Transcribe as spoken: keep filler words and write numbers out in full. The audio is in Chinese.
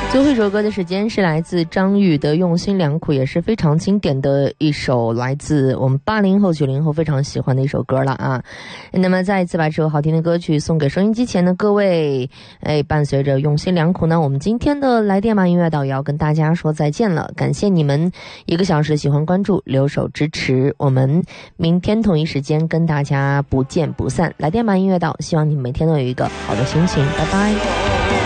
最后一首歌的时间是来自张宇的《用心良苦》，也是非常经典的一首来自我们八零后九零后非常喜欢的一首歌了啊。那么再一次把这首好听的歌曲送给收音机前的各位，哎，伴随着《用心良苦》呢，我们今天的来电吧音乐岛也要跟大家说再见了。感谢你们一个小时喜欢关注留守支持，我们明天同一时间跟大家不见不散。来电吧音乐岛，希望你们每天都有一个好的心情，拜拜。